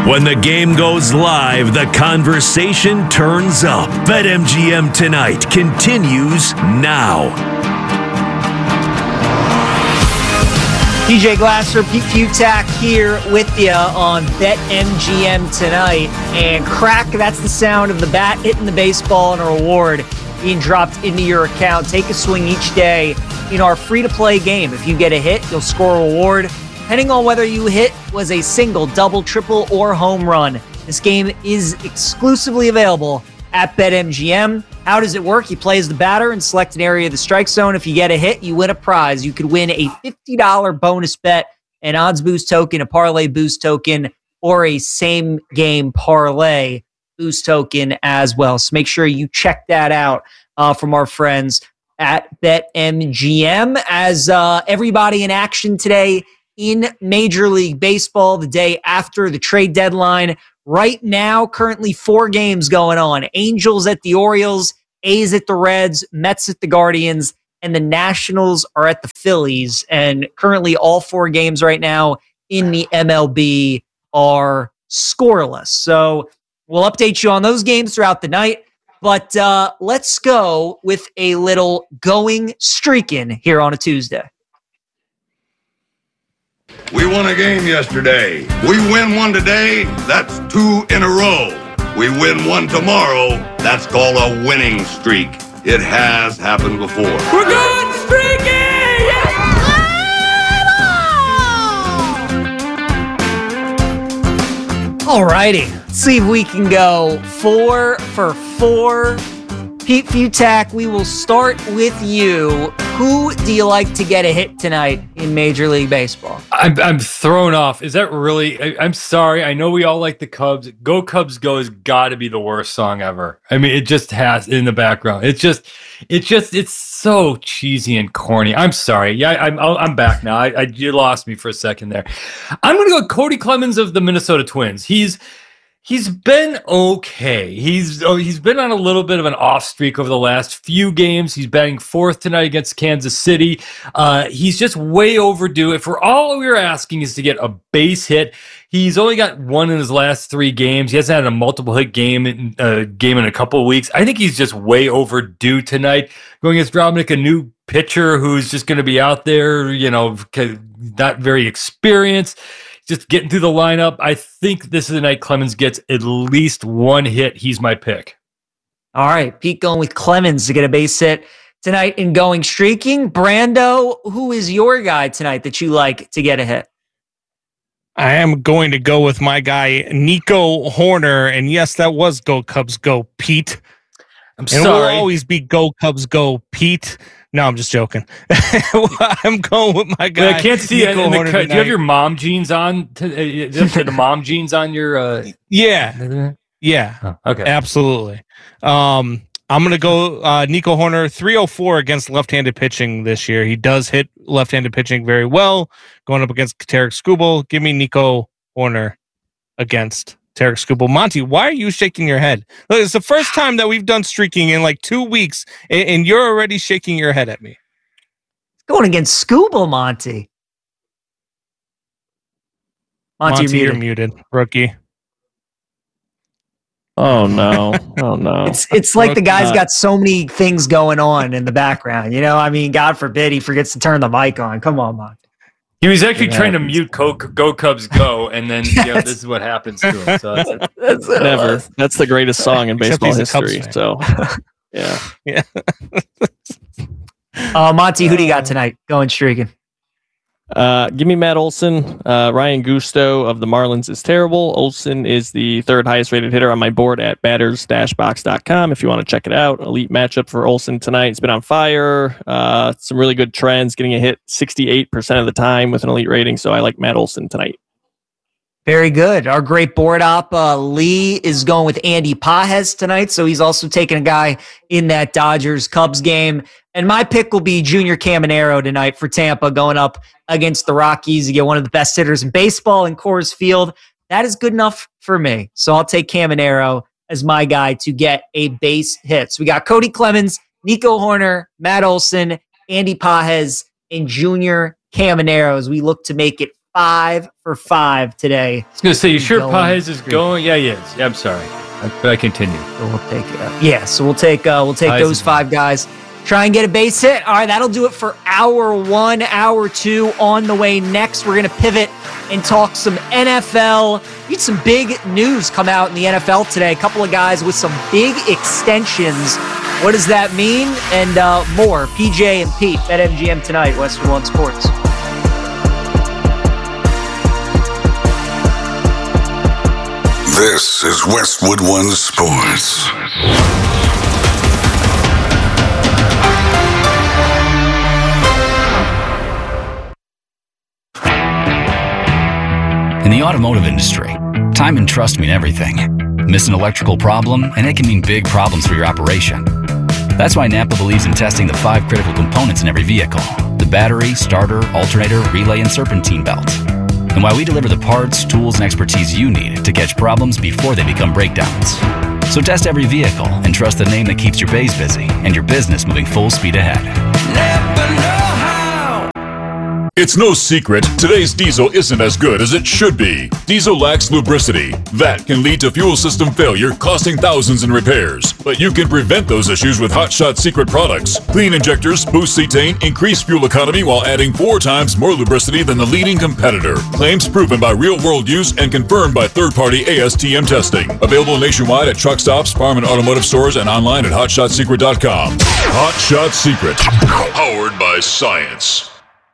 When the game goes live, the conversation turns up. BetMGM Tonight continues now. DJ Glasser, Pete Futak here with you on BetMGM Tonight. And crack, that's the sound of the bat hitting the baseball and a reward being dropped into your account. Take a swing each day in our free-to-play game. If you get a hit, you'll score a reward. Depending on whether you hit was a single, double, triple, or home run. This game is exclusively available at BetMGM. How does it work? You play as the batter and select an area of the strike zone. If you get a hit, you win a prize. You could win a $50 bonus bet, an odds boost token, a parlay boost token, or a same game parlay boost token as well. So make sure you check that out from our friends at BetMGM. As everybody in action today in Major League Baseball, the day after the trade deadline. Right now, currently 4 games going on. Angels at the Orioles, A's at the Reds, Mets at the Guardians, and the Nationals are at the Phillies. And currently all 4 games right now in the MLB are scoreless. So we'll update you on those games throughout the night. But let's go with a little going streaking here on a Tuesday. We won a game yesterday. We win one today, that's 2 in a row. We win one tomorrow, that's called a winning streak. It has happened before. We're going streaking! All righty. Let's see if we can go 4 for 4. Pete Futak, we will start with you. Who do you like to get a hit tonight in Major League Baseball? I'm thrown off. Is that really? I'm sorry. I know we all like the Cubs. Go Cubs Go has got to be the worst song ever. I mean, it just has in the background. It's so cheesy and corny. I'm sorry. Yeah, I'm back now. You lost me for a second there. I'm going to go with Cody Clemens of the Minnesota Twins. He's been okay. He's been on a little bit of an off streak over the last few games. He's batting 4th tonight against Kansas City. He's just way overdue. If all we were asking is to get a base hit, he's only got 1 in his last 3 games. He hasn't had a multiple hit game in a couple of weeks. I think he's just way overdue tonight. Going against Robinick, a new pitcher who's just going to be out there, not very experienced. Just getting through the lineup. I think this is the night Clemens gets at least 1 hit. He's my pick. All right, Pete going with Clemens to get a base hit tonight and going streaking. Brando, who is your guy tonight that you like to get a hit? I am going to go with my guy, Nico Hoerner. And yes, that was Go Cubs Go, Pete. I'm sorry. It will always be Go Cubs Go, Pete. No, I'm just joking. I'm going with my guy. I can't see it. Do you have your mom jeans on? The mom jeans on your? Yeah. Oh, okay. Absolutely. I'm going to go Nico Hoerner, 304 against left-handed pitching this year. He does hit left-handed pitching very well. Going up against Tarek Skubal. Give me Nico Hoerner against Tarek Skubal. Monty, why are you shaking your head? Look, it's the first time that we've done streaking in like 2 weeks, and you're already shaking your head at me. Going against Skubal, Monty. Monty, you're muted, rookie. Oh no! Oh no! It's like the guy's got so many things going on in the background. I mean, God forbid he forgets to turn the mic on. Come on, Monty. He was actually trying to mute Go Cubs Go, and then this is what happens to him. So never. That's the greatest song in baseball history. So, yeah. Monty, who do you got tonight going streaking? Give me Matt Olson. Ryan Gusto of the Marlins is terrible. Olson is the 3rd highest rated hitter on my board at batters-box.com. If you want to check it out, elite matchup for Olson tonight. He's been on fire. Some really good trends, getting a hit 68% of the time with an elite rating. So I like Matt Olson tonight. Very good. Our great board op, Lee, is going with Andy Pages tonight. So he's also taking a guy in that Dodgers-Cubs game. And my pick will be Junior Caminero tonight for Tampa, going up against the Rockies. You get one of the best hitters in baseball in Coors Field. That is good enough for me. So I'll take Caminero as my guy to get a base hit. So we got Cody Clemens, Nico Hoerner, Matt Olson, Andy Pages, and Junior Caminero as we look to make it 5 for 5 today. I was going to say, you sure Going Pies is through. going? Yeah, he is. Yeah, I'm sorry. But I continue. So we'll take those 5 guys. Try and get a base hit. All right, that'll do it for hour 1. Hour 2 on the way next. We're going to pivot and talk some NFL. We had some big news come out in the NFL today. A couple of guys with some big extensions. What does that mean? And more. PJ and Pete at MGM tonight, Westwood One Sports. This is Westwood One Sports. In the automotive industry, time and trust mean everything. Miss an electrical problem, and it can mean big problems for your operation. That's why Napa believes in testing the 5 critical components in every vehicle: the battery, starter, alternator, relay, and serpentine belt. And why we deliver the parts, tools, and expertise you need to catch problems before they become breakdowns. So test every vehicle and trust the name that keeps your bays busy and your business moving full speed ahead. Napa know-how. It's no secret, today's diesel isn't as good as it should be. Diesel lacks lubricity. That can lead to fuel system failure, costing thousands in repairs. But you can prevent those issues with Hot Shot Secret products. Clean injectors, boost cetane, increase fuel economy while adding 4 times more lubricity than the leading competitor. Claims proven by real-world use and confirmed by third-party ASTM testing. Available nationwide at truck stops, farm and automotive stores, and online at hotshotsecret.com. Hot Shot Secret. Powered by science.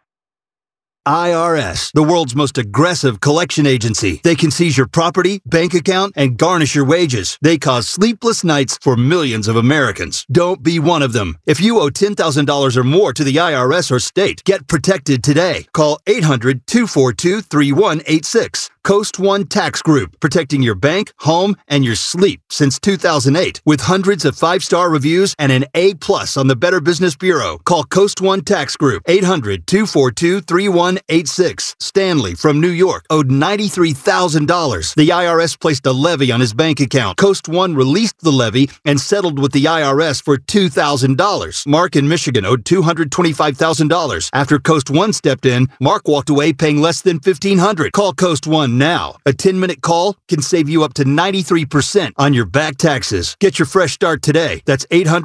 IRS, the world's most aggressive collection agency. They can seize your property, bank account, and garnish your wages. They cause sleepless nights for millions of Americans. Don't be one of them. If you owe $10,000 or more to the IRS or state, get protected today. Call 800-242-3186. Coast One Tax Group, protecting your bank, home, and your sleep since 2008. With hundreds of 5-star reviews and an A+ on the Better Business Bureau. Call Coast One Tax Group, 800-242-3186. Stanley from New York owed $93,000. The IRS placed a levy on his bank account. Coast One released the levy and settled with the IRS for $2,000. Mark in Michigan owed $225,000. After Coast One stepped in, Mark walked away paying less than $1,500. Call Coast One now. A 10-minute call can save you up to 93% on your back taxes. Get your fresh start today. That's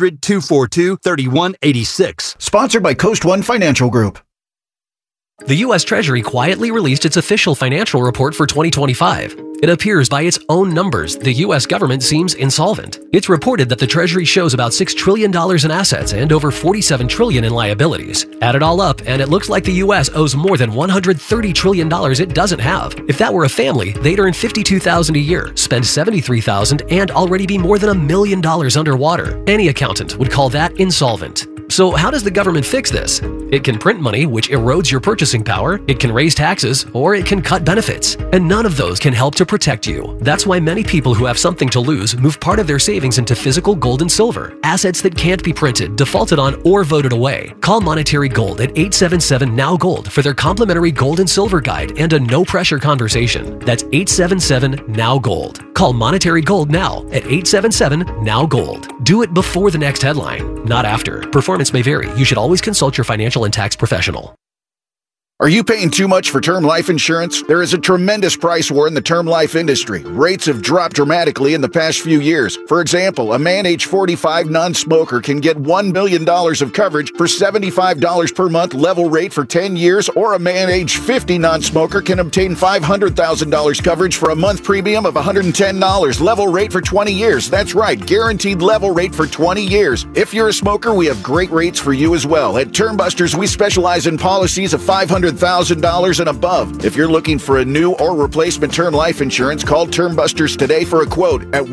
800-242-3186. Sponsored by Coast One Financial Group. The U.S. Treasury quietly released its official financial report for 2025. It appears by its own numbers, the U.S. government seems insolvent. It's reported that the Treasury shows about $6 trillion in assets and over $47 trillion in liabilities. Add it all up, and it looks like the U.S. owes more than $130 trillion it doesn't have. If that were a family, they'd earn $52,000 a year, spend $73,000, and already be more than $1 million underwater. Any accountant would call that insolvent. So how does the government fix this? It can print money, which erodes your purchasing power, it can raise taxes, or it can cut benefits. And none of those can help to protect you. That's why many people who have something to lose move part of their savings into physical gold and silver, assets that can't be printed, defaulted on, or voted away. Call Monetary Gold at 877-NOW-GOLD for their complimentary gold and silver guide and a no-pressure conversation. That's 877-NOW-GOLD. Call Monetary Gold now at 877-NOW-GOLD. Do it before the next headline, not after. Performance may vary. You should always consult your financial and tax professional. Are you paying too much for term life insurance? There is a tremendous price war in the term life industry. Rates have dropped dramatically in the past few years. For example, a man age 45 non-smoker can get $1 million of coverage for $75 per month level rate for 10 years, or a man age 50 non-smoker can obtain $500,000 coverage for a month premium of $110 level rate for 20 years. That's right, guaranteed level rate for 20 years. If you're a smoker, we have great rates for you as well. At Termbusters, we specialize in policies of $500,000 and above. If you're looking for a new or replacement term life insurance, call Termbusters today for a quote at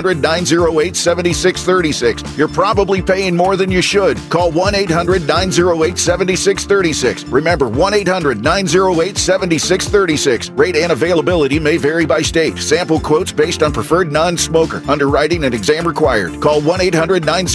1-800-908-7636. You're probably paying more than you should. Call 1-800-908-7636. Remember, 1-800-908-7636. Rate and availability may vary by state. Sample quotes based on preferred non-smoker. Underwriting and exam required. Call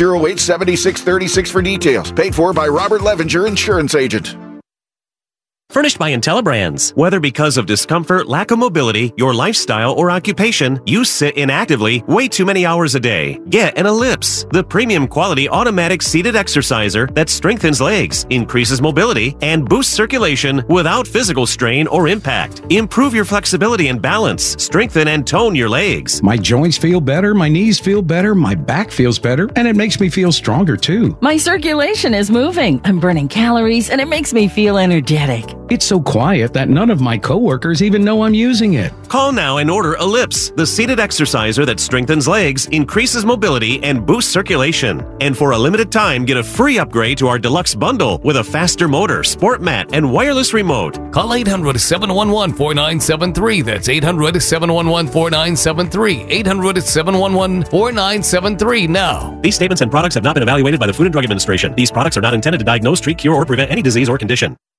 1-800-908-7636 for details. Paid for by Robert Levinger, insurance agent. furnished by IntelliBrands. Whether because of discomfort, lack of mobility, your lifestyle, or occupation, you sit inactively way too many hours a day. Get an Ellipse, the premium quality automatic seated exerciser that strengthens legs, increases mobility, and boosts circulation without physical strain or impact. Improve your flexibility and balance, strengthen and tone your legs. My joints feel better, my knees feel better, my back feels better, and it makes me feel stronger too. My circulation is moving. I'm burning calories, and it makes me feel energetic. It's so quiet that none of my coworkers even know I'm using it. Call now and order Ellipse, the seated exerciser that strengthens legs, increases mobility, and boosts circulation. And for a limited time, get a free upgrade to our deluxe bundle with a faster motor, sport mat, and wireless remote. Call 800-711-4973. That's 800-711-4973. 800-711-4973 now. These statements and products have not been evaluated by the Food and Drug Administration. These products are not intended to diagnose, treat, cure, or prevent any disease or condition.